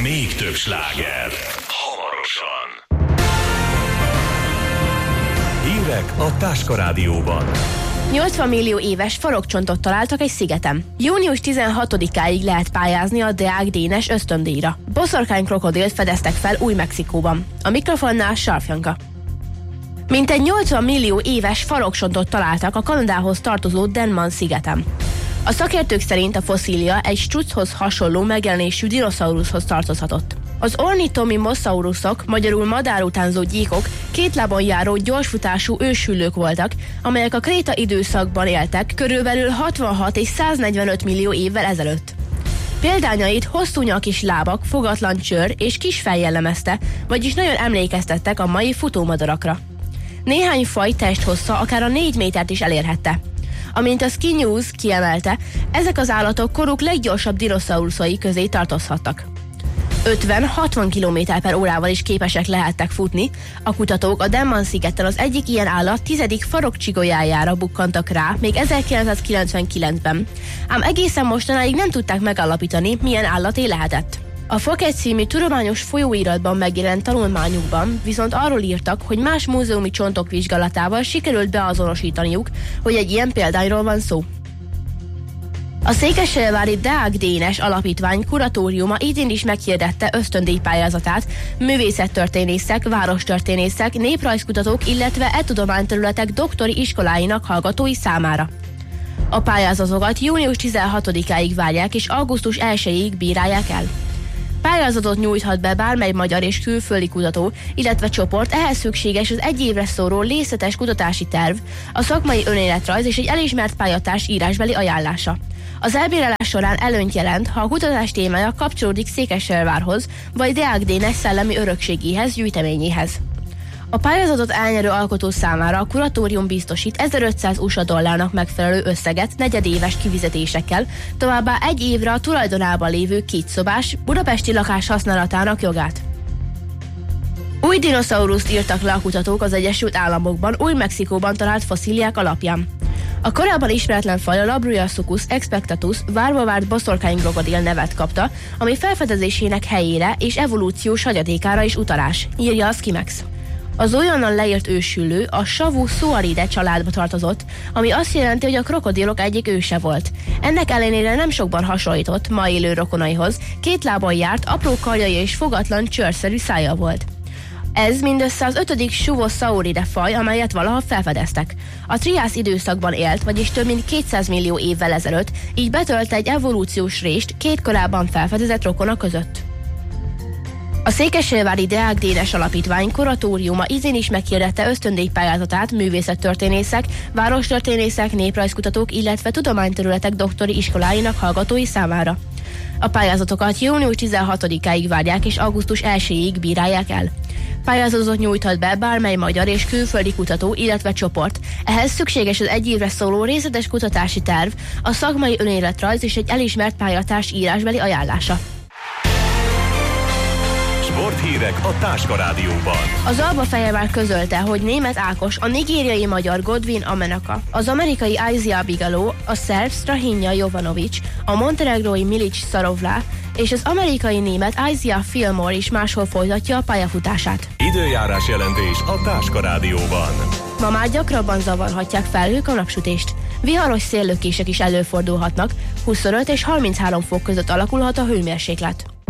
Még több sláger. Hamarosan. Hírek a Táska Rádióban. 80 millió éves farokcsontot találtak egy szigeten. Június 16-áig lehet pályázni a Deák Dénes ösztöndíjra. Boszorkány krokodilt fedeztek fel Új-Mexikóban. A mikrofonnál Sarfjanka. Mintegy 80 millió éves farokcsontot találtak a Kanadához tartozó Denman szigeten. A szakértők szerint a fosszília egy strucchoz hasonló megjelenésű dinoszauruszhoz tartozhatott. Az ornithomimosaurusok, magyarul madárutánzó gyíkok, két lábon járó gyorsfutású őshüllők voltak, amelyek a kréta időszakban éltek körülbelül 66 és 145 millió évvel ezelőtt. Példányait hosszú nyak és lábak, fogatlan csőr és kis fej jellemezte, vagyis nagyon emlékeztettek a mai futómadarakra. Néhány faj testhossza akár a 4 métert is elérhette. Amint a Sky News kiemelte, ezek az állatok koruk leggyorsabb dinoszauruszai közé tartozhattak. 50-60 km/órával is képesek lehettek futni. A kutatók a Denman szigeten az egyik ilyen állat 10. farokcsigolyájára bukkantak rá még 1999-ben, ám egészen mostanáig nem tudták megállapítani, milyen állaté lehetett. A Foket című tudományos folyóiratban megjelent tanulmányukban viszont arról írtak, hogy más múzeumi csontok vizsgálatával sikerült beazonosítaniuk, hogy egy ilyen példányról van szó. A székesfehérvári Deák Dénes Alapítvány kuratóriuma idén is meghirdette ösztöndíjpályázatát művészettörténészek, várostörténészek, néprajzkutatók, illetve e-tudományterületek doktori iskoláinak hallgatói számára. A pályázatokat június 16-áig várják és augusztus 1-ig bírálják el. Pályázatot nyújthat be bármely magyar és külföldi kutató, illetve csoport, ehhez szükséges az egy évre szóró részletes kutatási terv, a szakmai önéletrajz és egy elismert pályatárs írásbeli ajánlása. Az elbírálás során előnyt jelent, ha a kutatás témája kapcsolódik Székesfehérvárhoz, vagy Deák Dénes szellemi örökségéhez, gyűjteményéhez. A pályázatot elnyerő alkotó számára a kuratórium biztosít 1500 USA dollárnak megfelelő összeget negyedéves kifizetésekkel, továbbá egy évre a tulajdonában lévő kétszobás budapesti lakás használatának jogát. Új dinoszauruszt írtak le a kutatók az Egyesült Államokban, Új-Mexikóban talált fosszíliák alapján. A korábban ismeretlen faj a Labruiosuchus expectatus várva várt boszorkánykrokodil nevet kapta, ami felfedezésének helyére és evolúciós hagyatékára is utalás, írja a Skimex. Az újonnan leírt őshüllő a savú Suaride családba tartozott, ami azt jelenti, hogy a krokodilok egyik őse volt. Ennek ellenére nem sokban hasonlított ma élő rokonaihoz, két lábon járt, apró karjai és fogatlan csőrszerű szája volt. Ez mindössze az 5. Suvosauride faj, amelyet valaha felfedeztek. A triász időszakban élt, vagyis több mint 200 millió évvel ezelőtt, így betölte egy evolúciós rést két korábban felfedezett rokona között. A Székesfehérvári Deák Dénes Alapítvány kuratóriuma idén is meghirdette ösztöndíjpályázatát művészettörténészek, várostörténészek, néprajzkutatók, illetve tudományterületek doktori iskoláinak hallgatói számára. A pályázatokat június 16-áig várják és augusztus 1-ig bírálják el. Pályázatot nyújthat be bármely magyar és külföldi kutató, illetve csoport. Ehhez szükséges az egy évre szóló részletes kutatási terv, a szakmai önéletrajz és egy elismert pályatárs írásbeli ajánlása. Sporthírek a Táska Rádióban. Az Albafehérvár közölte, hogy Németh Ákos, a nigériai magyar Godwin Amenaka, az amerikai Isaiah Bigelow, a szerb Strahinja Jovanovic, a montenegrói Milic Szarovlá és az amerikai német Isaiah Fillmore is máshol folytatja a pályafutását. Időjárás jelentés a Táska Rádióban. Ma már gyakrabban zavarhatják felhők a napsütést. Viharos széllökések is előfordulhatnak, 25 és 33 fok között alakulhat a hőmérséklet.